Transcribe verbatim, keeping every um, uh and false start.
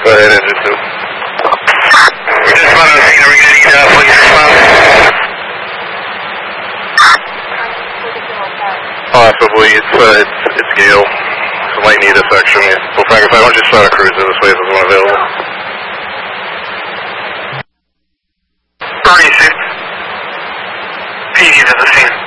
Go ahead, engine two. We're just about on scene. Are we going to need uh, police response? Possibly. It's, uh, it's, it's Gale. So might need a section. Well, Frank, if I don't just start a cruiser this way if there's one available. thirty-six. P D to the scene.